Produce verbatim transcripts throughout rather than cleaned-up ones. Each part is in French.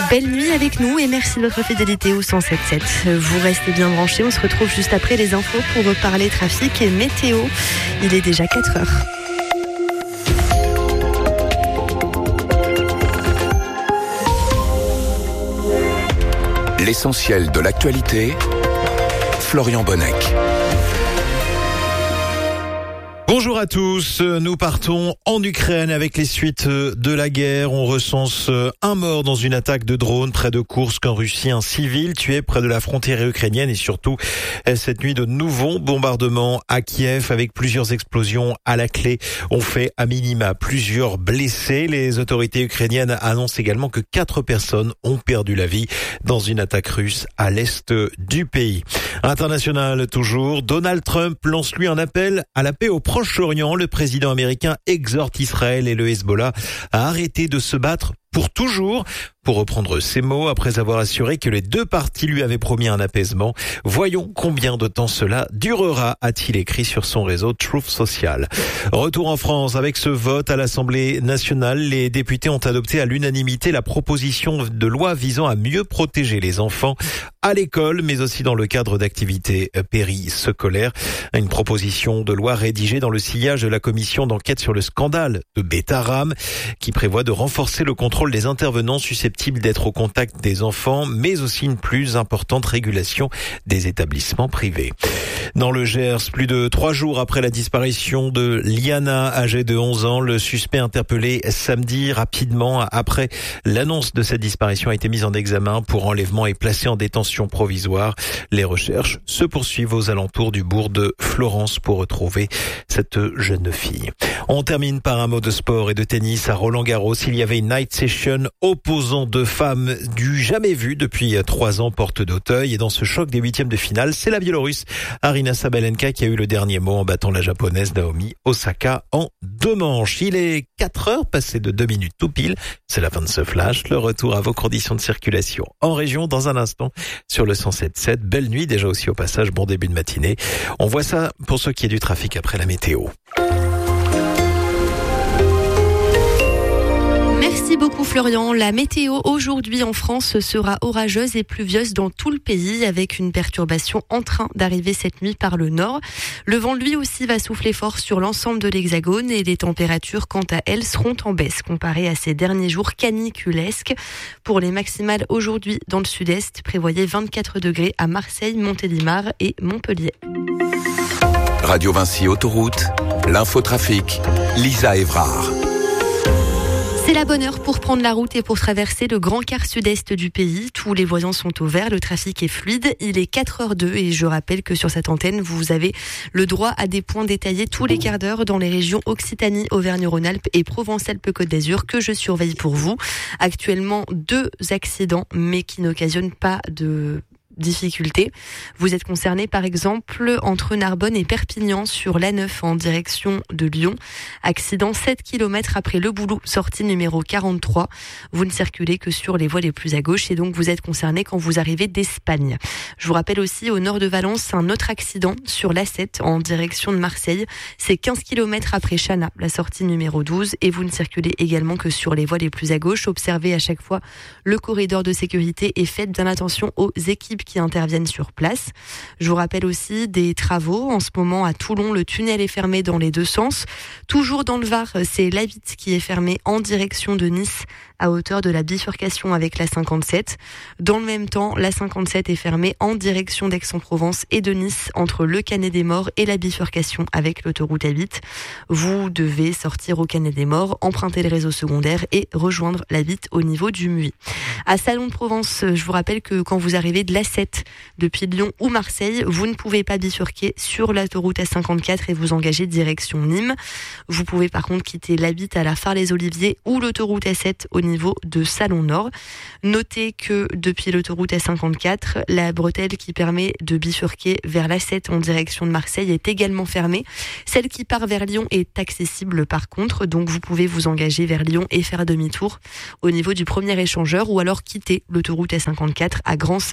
Belle nuit avec nous et merci de votre fidélité au cent sept sept. Vous restez bien branchés, on se retrouve juste après les infos pour reparler trafic et météo. Il est déjà quatre heures. L'essentiel de l'actualité, Florian Bonnec. Bonjour à tous, nous partons en Ukraine avec les suites de la guerre. On recense un mort dans une attaque de drone près de Koursk en Russie, un civil tué près de la frontière ukrainienne et surtout cette nuit de nouveaux bombardements à Kiev avec plusieurs explosions à la clé. On fait à minima plusieurs blessés. Les autorités ukrainiennes annoncent également que quatre personnes ont perdu la vie dans une attaque russe à l'est du pays. International toujours, Donald Trump lance lui un appel à la paix au Proche-Orient. Le président américain exhorte Israël et le Hezbollah à arrêter de se battre pour toujours. Pour reprendre ses mots, après avoir assuré que les deux parties lui avaient promis un apaisement. Voyons combien de temps cela durera, a-t-il écrit sur son réseau Truth Social. Retour en France avec ce vote à l'Assemblée nationale. Les députés ont adopté à l'unanimité la proposition de loi visant à mieux protéger les enfants à l'école, mais aussi dans le cadre d'activités périscolaires. Une proposition de loi rédigée dans le sillage de la commission d'enquête sur le scandale de Betharam, qui prévoit de renforcer le contrôle des intervenants susceptibles d'être au contact des enfants, mais aussi une plus importante régulation des établissements privés. Dans le Gers, plus de trois jours après la disparition de Liana, âgée de onze ans, le suspect interpellé samedi rapidement après l'annonce de cette disparition a été mis en examen pour enlèvement et placé en détention provisoire. Les recherches se poursuivent aux alentours du bourg de Florence pour retrouver cette jeune fille. On termine par un mot de sport et de tennis à Roland-Garros. Il y avait une night session opposant deux femmes du jamais vu depuis trois ans porte d'Auteuil. Et dans ce choc des huitièmes de finale, c'est la Biélorusse Aryna Sabalenka qui a eu le dernier mot en battant la japonaise Naomi Osaka en deux manches. Il est quatre heures, passé de deux minutes tout pile. C'est la fin de ce flash. Le retour à vos conditions de circulation en région dans un instant sur le cent sept sept. Belle nuit déjà aussi au passage, bon début de matinée. On voit ça pour ce qui est du trafic après la météo. Merci beaucoup Florian. La météo aujourd'hui en France sera orageuse et pluvieuse dans tout le pays avec une perturbation en train d'arriver cette nuit par le nord. Le vent lui aussi va souffler fort sur l'ensemble de l'Hexagone et les températures quant à elles seront en baisse comparées à ces derniers jours caniculesques. Pour les maximales aujourd'hui dans le sud-est, prévoyez vingt-quatre degrés à Marseille, Montélimar et Montpellier. Radio Vinci Autoroute, l'infotrafic, Lisa Évrard. C'est la bonne heure pour prendre la route et pour traverser le grand quart sud-est du pays. Tous les voyants sont au vert, le trafic est fluide. Il est quatre heures deux et je rappelle que sur cette antenne, vous avez le droit à des points détaillés tous les quarts d'heure dans les régions Occitanie, Auvergne-Rhône-Alpes et Provence-Alpes-Côte d'Azur que je surveille pour vous. Actuellement, deux accidents, mais qui n'occasionnent pas de difficultés. Vous êtes concerné par exemple entre Narbonne et Perpignan sur l'A neuf en direction de Lyon. Accident sept kilomètres après Le Boulou, sortie numéro quarante-trois. Vous ne circulez que sur les voies les plus à gauche et donc vous êtes concerné quand vous arrivez d'Espagne. Je vous rappelle aussi au nord de Valence un autre accident sur l'A sept en direction de Marseille. C'est quinze kilomètres après Chana, la sortie numéro douze et vous ne circulez également que sur les voies les plus à gauche. Observez à chaque fois le corridor de sécurité et faites bien attention aux équipes qui interviennent sur place. Je vous rappelle aussi des travaux. En ce moment, à Toulon, le tunnel est fermé dans les deux sens. Toujours dans le Var, c'est l'A huit qui est fermé en direction de Nice à hauteur de la bifurcation avec la cinquante-sept. Dans le même temps, la cinquante-sept est fermée en direction d'Aix-en-Provence et de Nice entre le Canet des Morts et la bifurcation avec l'autoroute A huit. Vous devez sortir au Canet des Morts, emprunter le réseau secondaire et rejoindre l'A huit au niveau du Muy. À Salon de Provence, je vous rappelle que quand vous arrivez de l'A sept depuis Lyon ou Marseille, vous ne pouvez pas bifurquer sur l'autoroute A cinquante-quatre et vous engager direction Nîmes. Vous pouvez par contre quitter l'A huit à la Phare-les-Oliviers ou l'autoroute A sept au niveau de Salon Nord. Notez que depuis l'autoroute A cinquante-quatre, la bretelle qui permet de bifurquer vers l'A sept en direction de Marseille est également fermée. Celle qui part vers Lyon est accessible par contre, donc vous pouvez vous engager vers Lyon et faire demi-tour au niveau du premier échangeur ou alors quitter l'autoroute A cinquante-quatre à Grance-Salon.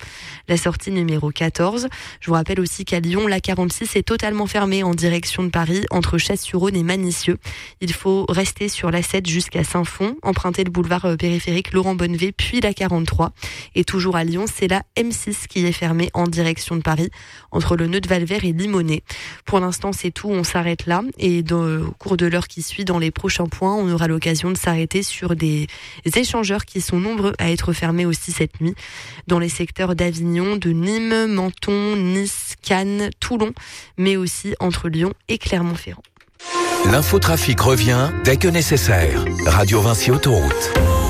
La sortie numéro quatorze. Je vous rappelle aussi qu'à Lyon, la quarante-six est totalement fermée en direction de Paris, entre Chasse-sur-Rhône et Manicieux. Il faut rester sur la sept jusqu'à Saint-Fond, emprunter le boulevard périphérique Laurent Bonnevet, puis la quarante-trois. Et toujours à Lyon, c'est la M six qui est fermée en direction de Paris, entre le nœud de Valvert et Limonest. Pour l'instant, c'est tout, on s'arrête là. Et dans, au cours de l'heure qui suit, dans les prochains points, on aura l'occasion de s'arrêter sur des échangeurs qui sont nombreux à être fermés aussi cette nuit, dans les secteurs d'Avignon, de Nîmes, Menton, Nice, Cannes, Toulon, mais aussi entre Lyon et Clermont-Ferrand. L'infotrafic revient dès que nécessaire. Radio Vinci Autoroute.